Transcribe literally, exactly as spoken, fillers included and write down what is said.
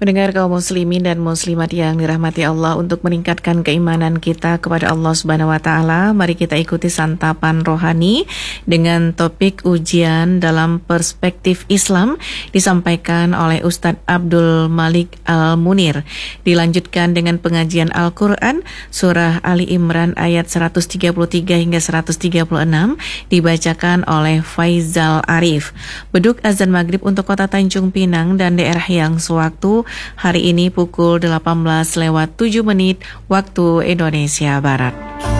Pendengar kaum muslimin dan muslimat yang dirahmati Allah, untuk meningkatkan keimanan kita kepada Allah Subhanahu wa taala, mari kita ikuti santapan rohani dengan topik ujian dalam perspektif Islam disampaikan oleh Ustadz Abdul Malik Al-Munir. Dilanjutkan dengan pengajian Al-Qur'an surah Ali Imran ayat seratus tiga puluh tiga hingga seratus tiga puluh enam dibacakan oleh Faizal Arif. Beduk azan maghrib untuk kota Tanjung Pinang dan daerah yang sewaktu hari ini pukul delapan belas lewat tujuh menit waktu Indonesia Barat.